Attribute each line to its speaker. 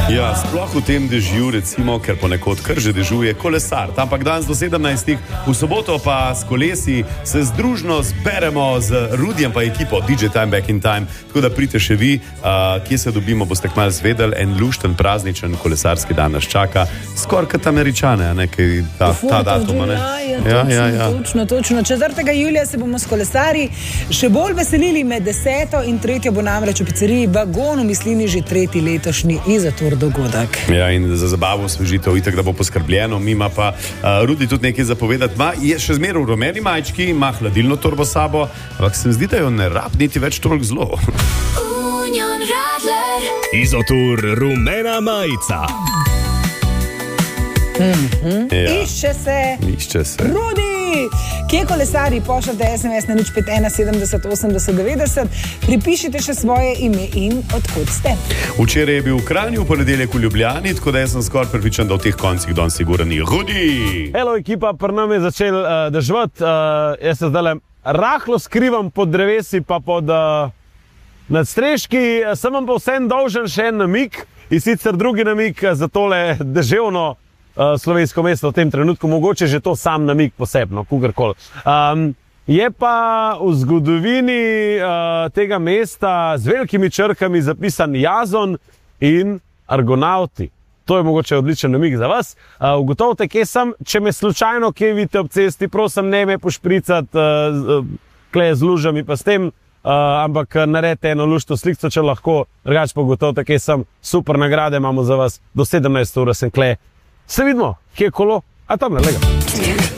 Speaker 1: Ja, sploh v tem dežju, recimo, ker ponekod kar že dežuje kolesar. Ampak danes do 17. V soboto pa s kolesi se združno zberemo z Rudijem pa ekipo DJ Time Back in Time. Tako da pridite še vi, kje se dobimo, boste kmalu zvedeli. En lušten, prazničen kolesarski dan nas čaka. Skoraj kot Američane, nekaj ta datum. Ne? Ja.
Speaker 2: Točno. 4. julija se bomo s kolesarji še bolj veselili. Med 10. in 3. bo namreč v pizzeriji Vagon v Mislini že 3. letošnji Izotour dogodek.
Speaker 1: Ja, in za zabavo, osvežitev, itak, da bo poskrbljeno. Mima pa Rudi tudi nekaj zapovedati. Je še zmeraj v rumeni majčki, ima hladilno torbo sabo, ampak se mi zdi, da jo ne rab niti več toliko zelo.
Speaker 3: Izotour rumena majica.
Speaker 2: Ja. Išče se. Rudi! Kje kolesari, pošljate SMS na 051 70 80 90, pripišite še svoje ime in odkud ste.
Speaker 1: Včeraj je bil v Kranju, v ponedeljek v Ljubljani, tako da sem skoraj prepričan, da v teh koncih danes sigurno ni. Rudi!
Speaker 4: Hello, ekipa, pri nam je začel deževati. Jaz se zdaj rahlo skrivam pod drevesi, pa pod nadstreški. Sem vam pa vsem dolžen še en namig, in sicer drugi namig za tole deževno slovensko mesto v tem trenutku, mogoče že to sam namig posebno, kogarkoli. Je pa v zgodovini tega mesta z velikimi črkami zapisan Jazon in Argonauti. To je mogoče odličen namig za vas. Ugotovite, kje sem, če me slučajno kje vidite ob cesti, prosim, ne me pošpricati kle z lužami pa s tem, ampak naredite eno lušto slikco, če lahko, drugače pa ugotovite, kje sem. Super nagrade imamo za vas, do 17. ure sem kle. Se vidimo, kje je kolo, a tam ne lega.